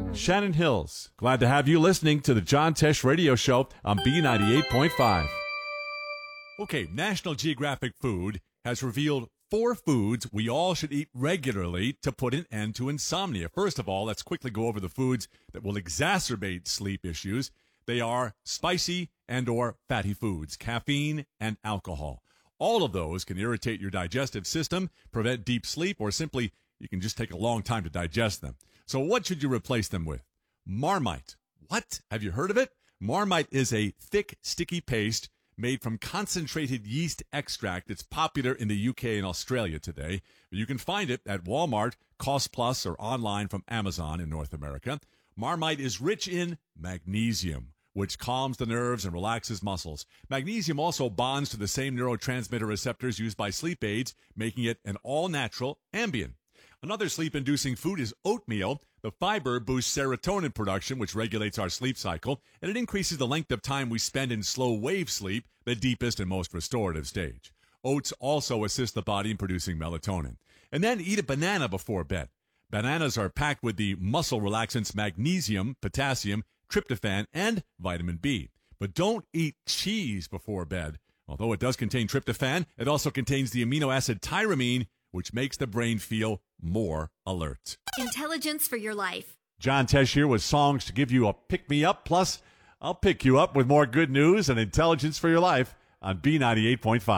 Shannon Hills. Glad to have you listening to the John Tesh Radio Show on B98.5. Okay, National Geographic Food has revealed 4 foods we all should eat regularly to put an end to insomnia. First of all, let's quickly go over the foods that will exacerbate sleep issues. They are spicy and or fatty foods, caffeine, and alcohol. All of those can irritate your digestive system, prevent deep sleep, or simply you can just take a long time to digest them. So what should you replace them with? Marmite. What? Have you heard of it? Marmite is a thick, sticky paste made from concentrated yeast extract. It's popular in the UK and Australia today. You can find it at Walmart, Cost Plus, or online from Amazon in North America. Marmite is rich in magnesium, which calms the nerves and relaxes muscles. Magnesium also bonds to the same neurotransmitter receptors used by sleep aids, making it an all-natural Ambien. Another sleep-inducing food is oatmeal. The fiber boosts serotonin production, which regulates our sleep cycle, and it increases the length of time we spend in slow-wave sleep, the deepest and most restorative stage. Oats also assist the body in producing melatonin. And then eat a banana before bed. Bananas are packed with the muscle relaxants magnesium, potassium, tryptophan, and vitamin B. But don't eat cheese before bed. Although it does contain tryptophan, it also contains the amino acid tyramine, which makes the brain feel more alert. Intelligence for your life. John Tesh here with songs to give you a pick-me-up. Plus, I'll pick you up with more good news and intelligence for your life on B98.5.